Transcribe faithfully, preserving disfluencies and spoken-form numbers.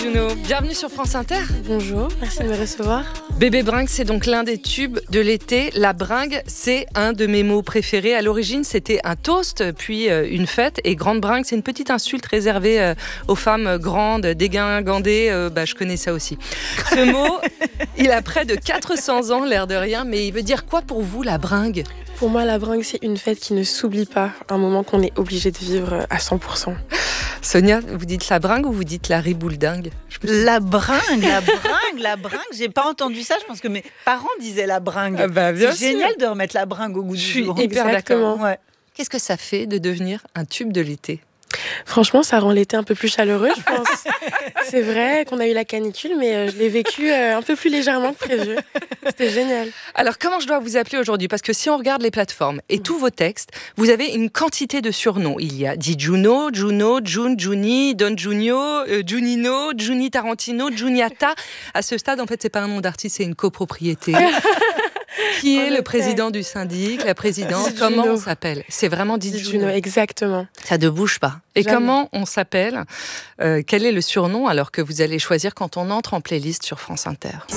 Juno, bienvenue sur France Inter. Bonjour, merci de me recevoir. Bébé bringue, c'est donc l'un des tubes de l'été. La bringue, c'est un de mes mots préférés. À l'origine, c'était un toast, puis une fête. Et grande bringue, c'est une petite insulte réservée aux femmes grandes, dégingandées. Euh, bah, je connais ça aussi. Ce mot, il a près de quatre cents ans, l'air de rien. Mais il veut dire quoi pour vous, la bringue ? Pour moi, la bringue, c'est une fête qui ne s'oublie pas. Un moment qu'on est obligé de vivre à cent pour cent. Sonia, vous dites la bringue ou vous dites la ribouledingue ? La bringue, la bringue, la bringue. J'ai pas entendu ça. Je pense que mes parents disaient la bringue. Ah bah, bien c'est sûr. génial de remettre la bringue au goût du Je suis jour. hyper Exactement. d'accord. Ouais. Qu'est-ce que ça fait de devenir un tube de l'été ? Franchement, ça rend l'été un peu plus chaleureux, je pense. C'est vrai qu'on a eu la canicule, mais je l'ai vécu un peu plus légèrement que prévu. C'était génial. Alors, comment je dois vous appeler aujourd'hui ? Parce que si on regarde les plateformes et tous vos textes, vous avez une quantité de surnoms. Il y a Di Juno, Juno, June, Juni, Don Junio, euh, Junino, Juni Tarantino, Juniata. À ce stade, en fait, c'est pas un nom d'artiste, c'est une copropriété. Qui est le président du syndic, la présidente ? Comment on s'appelle ? C'est vraiment Di Juno. Exactement. Ça ne bouge pas. Et Jamais. comment on s'appelle ? euh, Quel est le surnom alors que vous allez choisir quand on entre en playlist sur France Inter ?